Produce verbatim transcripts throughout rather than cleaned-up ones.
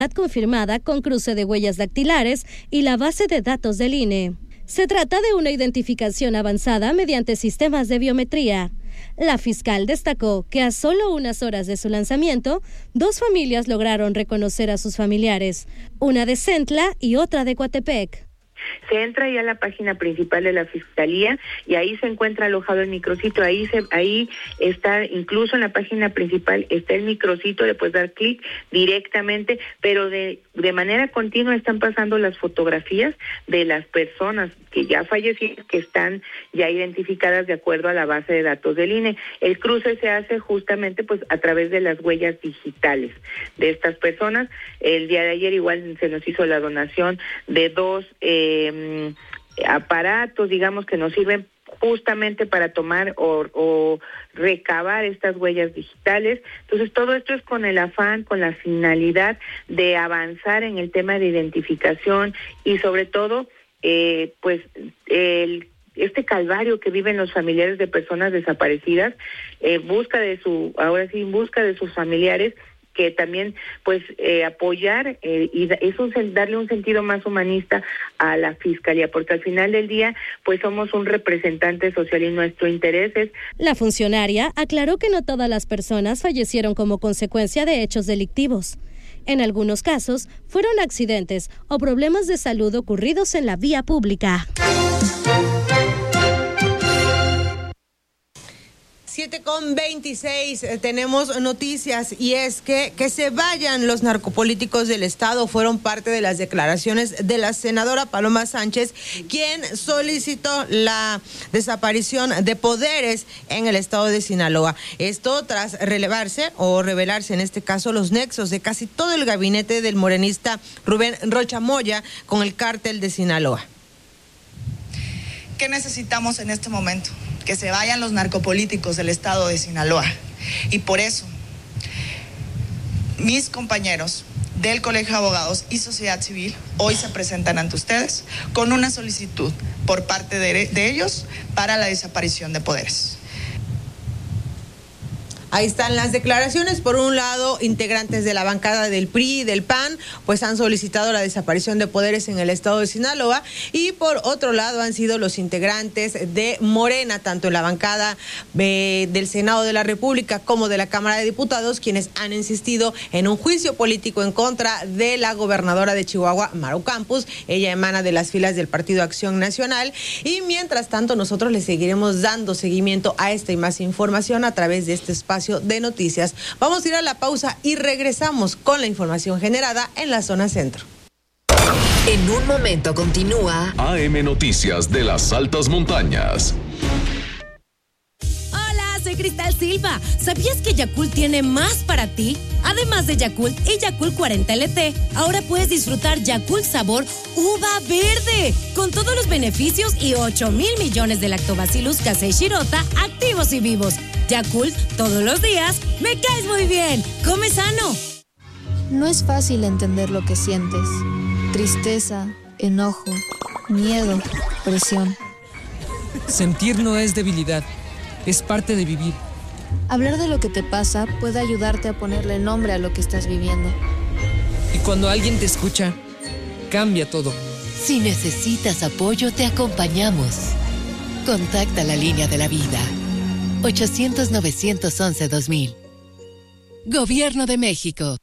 confirmada con cruce de huellas dactilares y la base de datos del I N E. Se trata de una identificación avanzada mediante sistemas de biometría. La fiscal destacó que a solo unas horas de su lanzamiento, dos familias lograron reconocer a sus familiares, una de Centla y otra de Coatepec. Se entra ya a la página principal de la Fiscalía y ahí se encuentra alojado el micrositio, ahí se, ahí está, incluso en la página principal está el micrositio, le puedes dar clic directamente, pero de, de manera continua están pasando las fotografías de las personas que ya fallecieron, que están ya identificadas de acuerdo a la base de datos del I N E. El cruce se hace justamente pues a través de las huellas digitales de estas personas. El día de ayer igual se nos hizo la donación de dos eh, Eh, aparatos, digamos, que nos sirven justamente para tomar o, o recabar estas huellas digitales. Entonces, todo esto es con el afán, con la finalidad de avanzar en el tema de identificación y sobre todo, eh, pues, el este calvario que viven los familiares de personas desaparecidas, eh, busca de su, ahora sí, en busca de sus familiares, que también pues eh, apoyar eh, y es un, darle un sentido más humanista a la Fiscalía, porque al final del día pues somos un representante social y nuestro interés es... La funcionaria aclaró que no todas las personas fallecieron como consecuencia de hechos delictivos. En algunos casos fueron accidentes o problemas de salud ocurridos en la vía pública. siete con veintiséis, eh, tenemos noticias y es que que se vayan los narcopolíticos del estado fueron parte de las declaraciones de la senadora Paloma Sánchez, quien solicitó la desaparición de poderes en el estado de Sinaloa. Esto tras relevarse o revelarse en este caso los nexos de casi todo el gabinete del morenista Rubén Rocha Moya con el cártel de Sinaloa. ¿Qué necesitamos en este momento? Que se vayan los narcopolíticos del estado de Sinaloa. Y por eso, mis compañeros del Colegio de Abogados y Sociedad Civil hoy se presentan ante ustedes con una solicitud por parte de, de ellos para la desaparición de poderes. Ahí están las declaraciones. Por un lado, integrantes de la bancada del P R I y del P A N, pues han solicitado la desaparición de poderes en el estado de Sinaloa, y por otro lado han sido los integrantes de Morena, tanto en la bancada eh, del Senado de la República como de la Cámara de Diputados, quienes han insistido en un juicio político en contra de la gobernadora de Chihuahua, Maru Campos. Ella emana de las filas del Partido Acción Nacional, y mientras tanto nosotros le seguiremos dando seguimiento a esta y más información a través de este espacio de noticias. Vamos a ir a la pausa y regresamos con la información generada en la zona centro. En un momento continúa A M Noticias de las Altas Montañas. Hola, soy Cristal Silva. ¿Sabías que Yakult tiene más para ti? Además de Yakult y Yakult cuarenta L T, ahora puedes disfrutar Yakult sabor uva verde, con todos los beneficios y ocho mil millones de lactobacillus casei shirota activos y vivos. Yakult, todos los días, me caes muy bien. Come sano. No es fácil entender lo que sientes. Tristeza, enojo, miedo, presión. Sentir no es debilidad, es parte de vivir. Hablar de lo que te pasa puede ayudarte a ponerle nombre a lo que estás viviendo. Y cuando alguien te escucha, cambia todo. Si necesitas apoyo, te acompañamos. Contacta la línea de la vida. ochocientos, novecientos once, dos mil. Gobierno de México.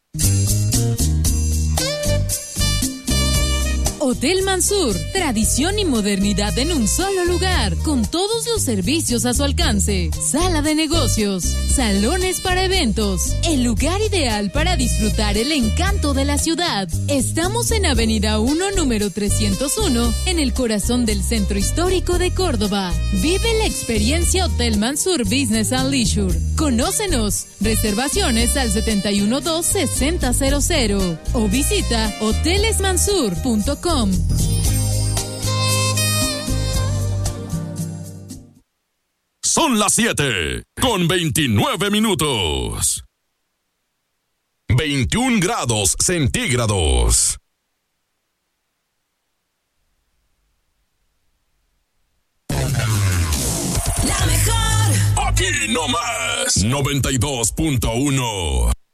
Hotel Mansur, tradición y modernidad en un solo lugar, con todos los servicios a su alcance. Sala de negocios, salones para eventos, el lugar ideal para disfrutar el encanto de la ciudad. Estamos en Avenida uno, número trescientos uno, en el corazón del Centro Histórico de Córdoba. Vive la experiencia Hotel Mansur Business and Leisure. Conócenos. Reservaciones al setenta y uno dos, sesenta cero cero o visita hoteles mansur punto com. Son las siete con veintinueve minutos. veintiún grados centígrados. La mejor. Aquí nomás. noventa y dos punto uno.